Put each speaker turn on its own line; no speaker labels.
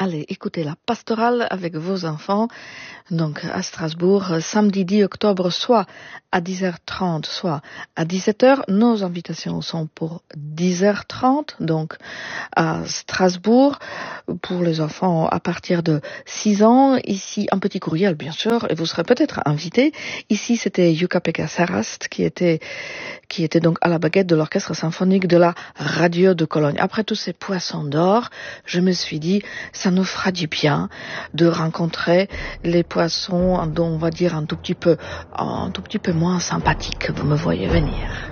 Allez, écoutez la pastorale avec vos enfants, donc à Strasbourg, samedi 10 octobre, soit à 10h30, soit à 17h. Nos invitations sont pour 10h30, donc à Strasbourg, pour les enfants à partir de 6 ans. Ici, un petit courriel, bien sûr, et vous serez peut-être invité. Ici, c'était Jukka-Pekka Sarast qui était donc à la baguette de l'orchestre symphonique de la radio de Cologne. Après tous ces poissons d'or, je me suis dit, ça nous fera du bien de rencontrer les poissons dont on va dire un tout petit peu moins sympathiques. Vous me voyez venir.